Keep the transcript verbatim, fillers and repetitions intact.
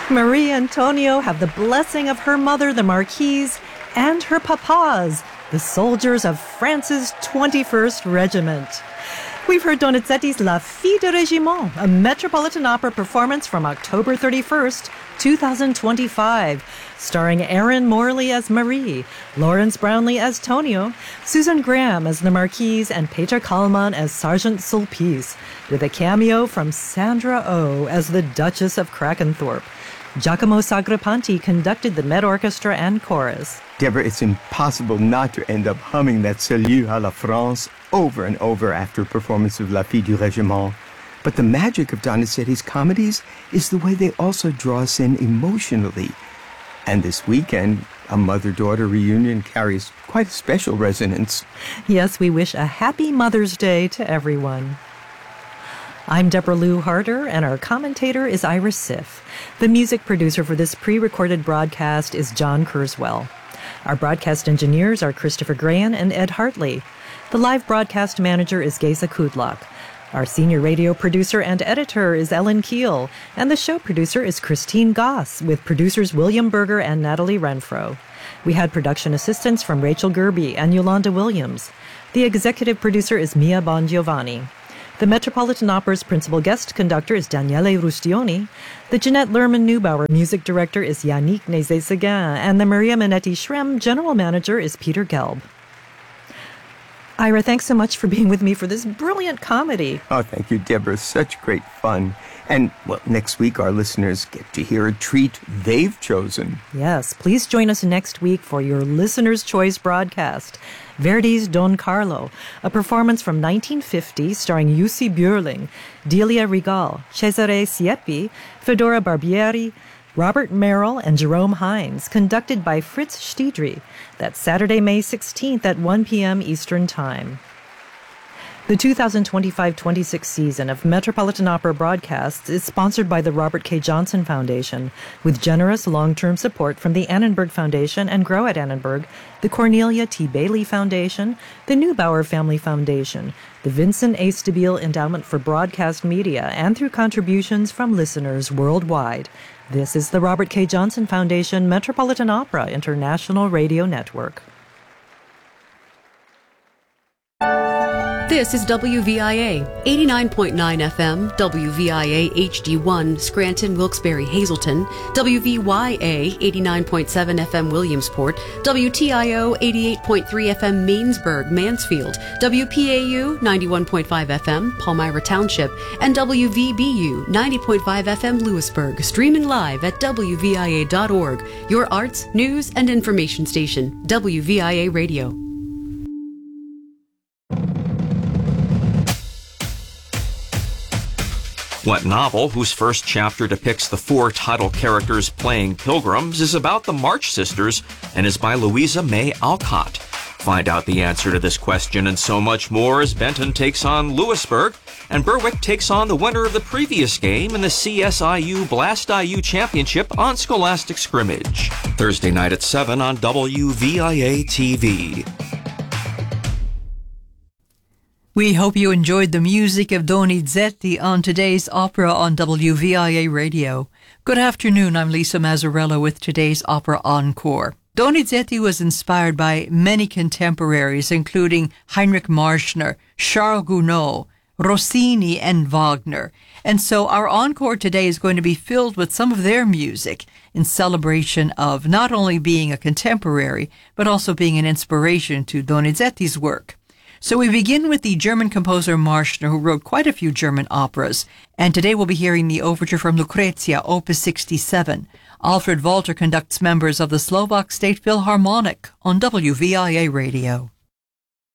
Marie Antonio have the blessing of her mother, the Marquise, and her papas, the soldiers of France's twenty-first Regiment. We've heard Donizetti's La Fille de Régiment, a Metropolitan Opera performance from October thirty-first, twenty twenty-five, starring Erin Morley as Marie, Lawrence Brownlee as Tonio, Susan Graham as the Marquise, and Peter Kallman as Sergeant Sulpice, with a cameo from Sandra Oh as the Duchess of Krakenthorpe. Giacomo Sagrapanti conducted the Met Orchestra and chorus. Deborah, it's impossible not to end up humming that Salut à la France over and over after a performance of La Fille du Régiment. But the magic of Donizetti's comedies is the way they also draw us in emotionally. And this weekend, a mother-daughter reunion carries quite a special resonance. Yes, we wish a happy Mother's Day to everyone. I'm Deborah Lou Harder, and our commentator is Iris Siff. The music producer for this pre-recorded broadcast is John Kurzweil. Our broadcast engineers are Christopher Grahan and Ed Hartley. The live broadcast manager is Geza Kudlak. Our senior radio producer and editor is Ellen Keel, and the show producer is Christine Goss, with producers William Berger and Natalie Renfro. We had production assistance from Rachel Gerby and Yolanda Williams. The executive producer is Mia Bongiovanni. The Metropolitan Opera's principal guest conductor is Daniele Rustioni. The Jeanette Lerman-Neubauer music director is Yannick Nézet-Séguin, and the Maria Minetti-Schrem general manager is Peter Gelb. Ira, thanks so much for being with me for this brilliant comedy. Oh, thank you, Deborah. Such great fun. And, well, next week our listeners get to hear a treat they've chosen. Yes, please join us next week for your Listener's Choice broadcast. Verdi's Don Carlo, a performance from nineteen fifty starring Jussi Björling, Delia Regal, Cesare Siepi, Fedora Barbieri, Robert Merrill, and Jerome Hines, conducted by Fritz Stiedry. That's Saturday, May sixteenth at one p.m. Eastern Time. The two thousand twenty-five twenty-six season of Metropolitan Opera broadcasts is sponsored by the Robert K. Johnson Foundation, with generous long-term support from the Annenberg Foundation and Grow at Annenberg, the Cornelia T. Bailey Foundation, the Neubauer Family Foundation, the Vincent A. Stabile Endowment for Broadcast Media, and through contributions from listeners worldwide. This is the Robert K. Johnson Foundation Metropolitan Opera International Radio Network. This is W V I A, eighty-nine point nine F M, W V I A H D one, Scranton, Wilkes-Barre, Hazleton, W V Y A, eighty-nine point seven F M, Williamsport, W T I O, eighty-eight point three F M, Mainsburg, Mansfield, W P A U, ninety-one point five F M, Palmyra Township, and W V B U, ninety point five F M, Lewisburg, streaming live at W V I A dot org, your arts, news, and information station, W V I A Radio. What novel, whose first chapter depicts the four title characters playing pilgrims, is about the March Sisters and is by Louisa May Alcott? Find out the answer to this question and so much more as Benton takes on Lewisburg and Berwick takes on the winner of the previous game in the C S I U Blast I U Championship on Scholastic Scrimmage. Thursday night at seven on W V I A T V. We hope you enjoyed the music of Donizetti on today's opera on W V I A Radio. Good afternoon, I'm Lisa Mazzarella with today's Opera Encore. Donizetti was inspired by many contemporaries, including Heinrich Marschner, Charles Gounod, Rossini, and Wagner. And so our encore today is going to be filled with some of their music in celebration of not only being a contemporary, but also being an inspiration to Donizetti's work. So we begin with the German composer Marschner, who wrote quite a few German operas. And today we'll be hearing the overture from Lucrezia, Opus sixty-seven. Alfred Walter conducts members of the Slovak State Philharmonic on W V I A Radio.